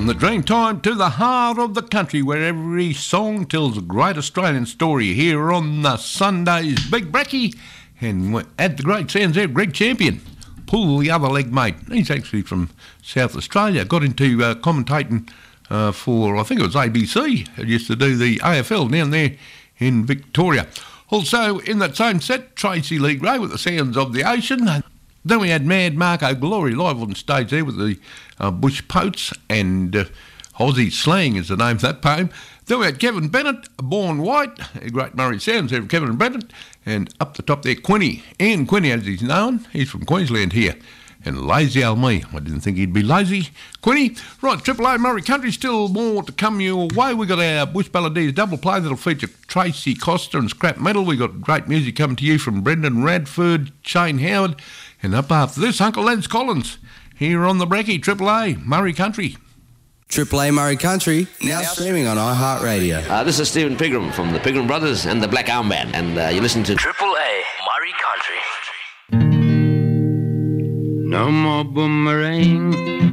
From the Dreamtime to the heart of the country, where every song tells a great Australian story, here on the Sunday's Big Brekkie. And at the great sounds there, Greg Champion. Pull the other leg, mate. He's actually from South Australia. Got into commentating for, I think it was ABC. It used to do the AFL down there in Victoria. Also, in that same set, Tracy Lee Gray with the sounds of the ocean. Then we had Mad Marco Glory live on stage there with the Bush Poets, and Aussie Slang is the name of that poem. Then we had Kevin Bennett, Born White, a great Murray sounds there of Kevin Bennett, and up the top there, Quinny. Ian Quinny, as he's known, he's from Queensland here. And Lazy Old Me, I didn't think he'd be lazy. Quinny, right, Triple A Murray Country, still more to come your way. We got our Bush Balladeers double play that'll feature Tracy Costa and Scrap Metal. We got great music coming to you from Brendan Radford, Shane Howard, and up after this, Uncle Lance Collins, here on the Brekkie, Triple A Murray Country. Triple A Murray Country, now streaming on iHeartRadio. This is Stephen Pigram from the Pigram Brothers and the Black Arm Band, and you listen to Triple A Murray Country. No more boomerang,